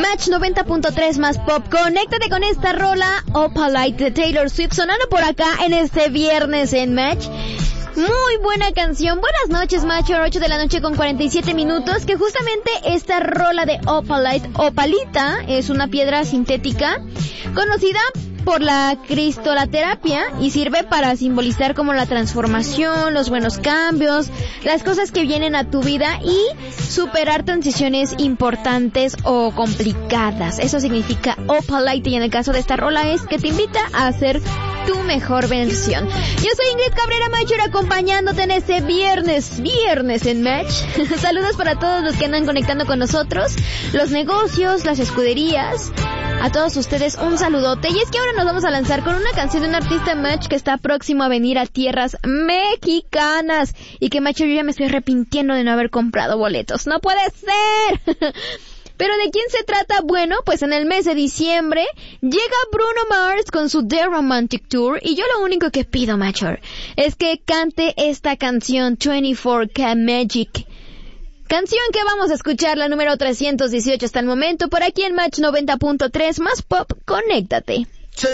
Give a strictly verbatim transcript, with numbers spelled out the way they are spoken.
Match noventa punto tres más pop. Conéctate con esta rola Opalite de Taylor Swift sonando por acá en este viernes en Match. Muy buena canción. Buenas noches, Macho. ocho de la noche con cuarenta y siete minutos. Que justamente esta rola de Opalite, opalita, es una piedra sintética conocida por la cristaloterapia y sirve para simbolizar como la transformación, los buenos cambios, las cosas que vienen a tu vida y superar transiciones importantes o complicadas. Eso significa Opalite, y en el caso de esta rola es que te invita a hacer tu mejor versión. Yo soy Ingrid Cabrera Macher, acompañándote en este viernes, viernes en Match. Saludos para todos los que andan conectando con nosotros, los negocios, las escuderías. A todos ustedes un saludote. Y es que ahora nos vamos a lanzar con una canción de un artista Match que está próximo a venir a tierras mexicanas. Y que, Macho, yo ya me estoy arrepintiendo de no haber comprado boletos. ¡No puede ser! ¿Pero de quién se trata? Bueno, pues en el mes de diciembre llega Bruno Mars con su The Romantic Tour. Y yo lo único que pido, Macho, es que cante esta canción veinticuatro K Magic. Canción que vamos a escuchar, la número trescientos dieciocho hasta el momento, por aquí en Match noventa punto tres más pop. Conéctate.